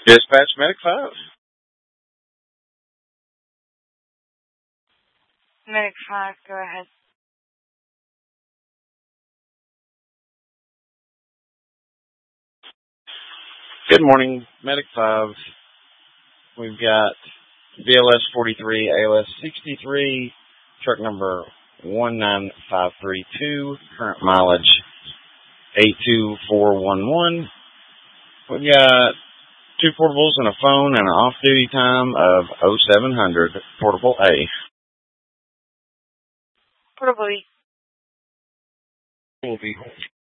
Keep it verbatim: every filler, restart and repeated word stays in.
Dispatch Medic five. Medic five, go ahead. Good morning, Medic five. We've got B L S forty-three, A L S sixty-three, truck number one nine five three two, current mileage eight two four one one. We've got two portables and a phone and an off-duty time of oh seven hundred, portable A. Portable E. Will be